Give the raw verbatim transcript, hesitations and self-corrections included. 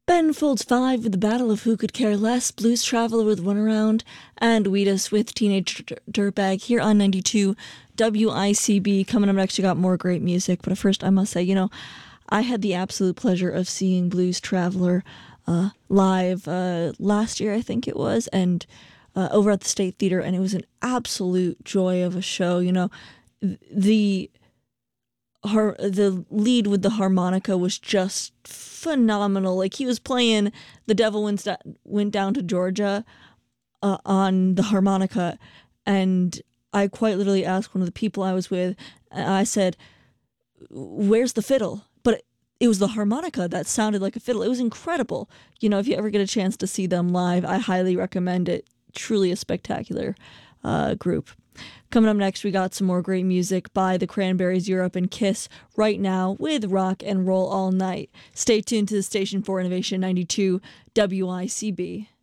Ben Folds five with the Battle of Who Could Care Less, Blues Traveler with One Around, and Wheatus with Teenage Dirtbag here on ninety-two W I C B. Coming up next, you got more great music, but first I must say, you know, I had the absolute pleasure of seeing Blues Traveler uh, live uh, last year, I think it was, and uh, over at the State Theater, and it was an absolute joy of a show. You know, the Har- the lead with the harmonica was just phenomenal. Like, he was playing The Devil Went, Sta- went Down to Georgia uh, on the harmonica, and I quite literally asked one of the people I was with, I said, where's the fiddle? But it was the harmonica that sounded like a fiddle. It was incredible. You know, if you ever get a chance to see them live, I highly recommend it. Truly a spectacular uh, group. Coming up next, we got some more great music by the Cranberries, Europe, and Kiss right now with Rock and Roll All Night. Stay tuned to the station for Innovation ninety-two W I C B.